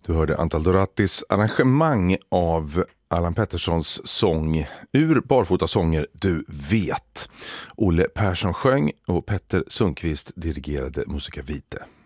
Du hörde Antal Dorattis arrangemang av Allan Petterssons sång ur Barfota sånger du vet. Olle Persson sjöng och Petter Sundqvist dirigerade Musica Vitae.